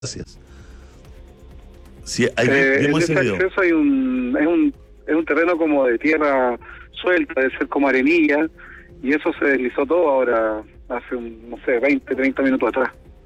Gracias. Sí, En vimos ese ese video. acceso es un terreno como de tierra suelta, de ser como arenilla, y eso se deslizó todo ahora, hace, no sé, 20, 30 minutos atrás.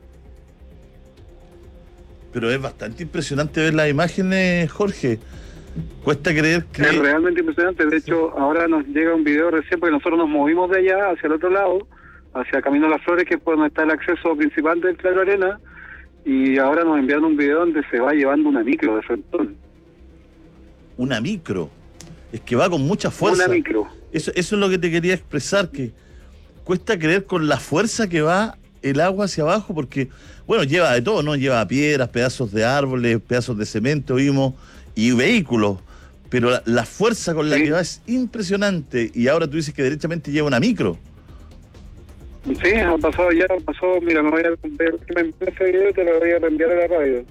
Pero es bastante impresionante ver las imágenes, Jorge. Cuesta creer que... Es realmente impresionante. De hecho, ahora nos llega un video recién, porque nosotros nos movimos de allá hacia el otro lado, hacia Camino a las Flores, que es por donde está el acceso principal del Claro Arena, y ahora nos envían un video donde se va llevando una micro de frentón. Una micro. Es que va con mucha fuerza. Una micro. Eso es lo que te quería expresar, que cuesta creer con la fuerza que va el agua hacia abajo, porque, bueno, lleva de todo, ¿no? Lleva piedras, pedazos de árboles, pedazos de cemento, vimos, y vehículos. Pero la fuerza con la que va es impresionante. Y ahora tú dices que derechamente lleva una micro. Sí, ha pasado, mira, me voy a ver ese video y te lo voy a reenviar a la radio.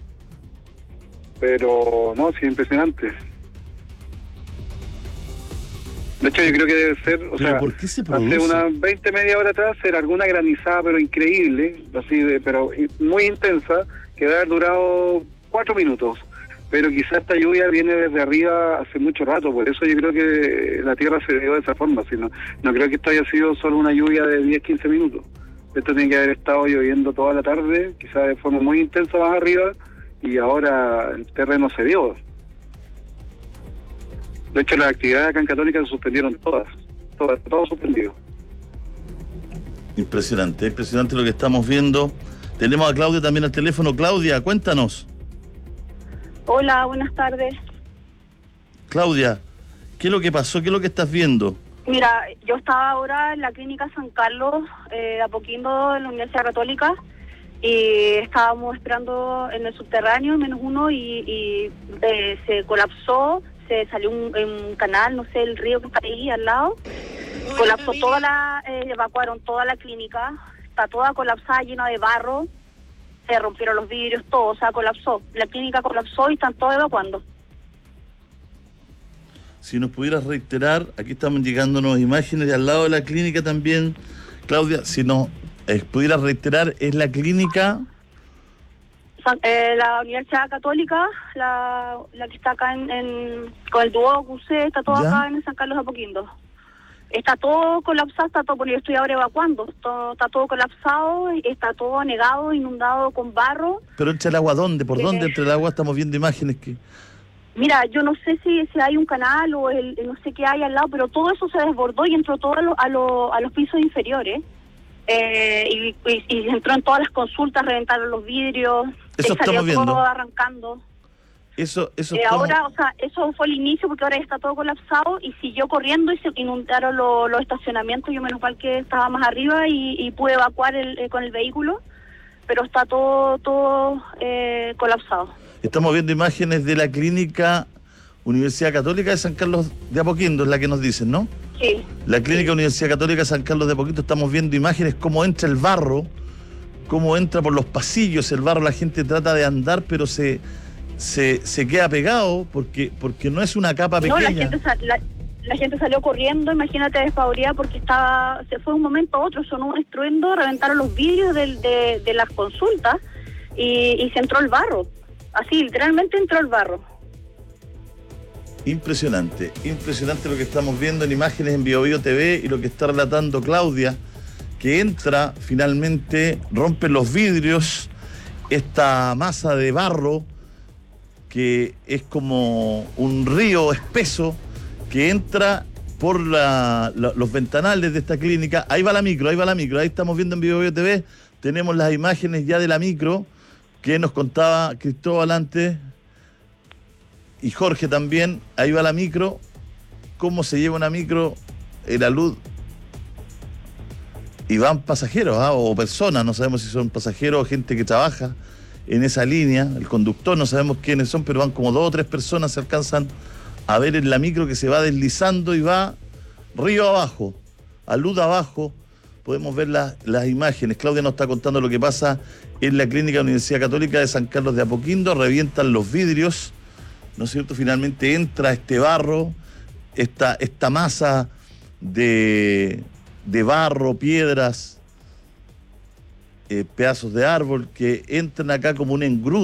Pero, no, sí, impresionante. De hecho, yo creo que debe ser, o ¿Pero sea, por qué se hace produce? unas 20, media hora atrás era alguna granizada, pero increíble, pero muy intensa, que debe haber durado 4 minutos. Pero quizás esta lluvia viene desde arriba hace mucho rato, por eso yo creo que la tierra se dio de esa forma. No creo que esto haya sido solo una lluvia de 10, 15 minutos. Esto tiene que haber estado lloviendo toda la tarde, quizás de forma muy intensa más arriba, y ahora el terreno se dio. De hecho, las actividades acá en Católica se suspendieron todas, todo suspendido. Impresionante lo que estamos viendo. Tenemos a Claudia también al teléfono. Claudia, cuéntanos. Hola, buenas tardes. Claudia, ¿qué es lo que pasó? ¿Qué es lo que estás viendo? Mira, yo estaba ahora en la clínica San Carlos, de Apoquindo, en la Universidad Católica, y estábamos esperando en el subterráneo, -1, y se colapsó, se salió un canal, no sé, el río que está ahí al lado, colapsó evacuaron toda la clínica, está toda colapsada, llena de barro, se rompieron los vidrios, todo, o sea, colapsó. La clínica colapsó y están todos evacuando. Si nos pudieras reiterar, aquí estamos llegándonos imágenes de al lado de la clínica también. Claudia, si nos pudieras reiterar, ¿es la clínica? La Universidad Católica, la que está acá con el Duoc, está todo ¿Ya? acá en San Carlos de Apoquindo. Está todo colapsado, porque yo estoy ahora evacuando, está todo colapsado, está todo anegado, inundado con barro. ¿Pero entre el agua dónde? ¿Por dónde entre el agua estamos viendo imágenes que...? Mira, yo no sé si hay un canal o no sé qué hay al lado, pero todo eso se desbordó y entró todo a los pisos inferiores. Y entró en todas las consultas, reventaron los vidrios, Eso salió estamos viendo. todo arrancando. Eso Ahora, o sea, eso fue el inicio, porque ahora ya está todo colapsado y siguió corriendo y se inundaron los estacionamientos. Yo menos mal que estaba más arriba y pude evacuar con el vehículo, pero está todo colapsado. Estamos viendo imágenes de la clínica Universidad Católica de San Carlos de Apoquindo, es la que nos dicen, ¿no? Sí. La clínica Universidad Católica de San Carlos de Apoquindo, estamos viendo imágenes cómo entra el barro, cómo entra por los pasillos el barro, la gente trata de andar, pero se queda pegado porque no es una capa pequeña. No, la gente salió corriendo, imagínate, despavorida, porque se fue de un momento a otro, sonó un estruendo, reventaron los vidrios de las consultas y se entró el barro. Así, literalmente entró el barro. Impresionante lo que estamos viendo en imágenes en BioBio TV y lo que está relatando Claudia, que entra finalmente, rompe los vidrios, esta masa de barro que es como un río espeso que entra por los ventanales de esta clínica. Ahí va la micro, ahí estamos viendo en BioBio TV, tenemos las imágenes ya de la micro que nos contaba Cristóbal antes y Jorge también. Ahí va la micro, cómo se lleva una micro en la luz, y van pasajeros o personas, no sabemos si son pasajeros o gente que trabaja en esa línea, el conductor, no sabemos quiénes son, pero van como 2 o 3 personas, se alcanzan a ver en la micro que se va deslizando y va río abajo, a luz abajo. Podemos ver las imágenes. Claudia nos está contando lo que pasa en la clínica Universidad Católica de San Carlos de Apoquindo. Revientan los vidrios, ¿no es cierto? Finalmente entra este barro, esta masa de barro, piedras, pedazos de árbol que entran acá como un engrudo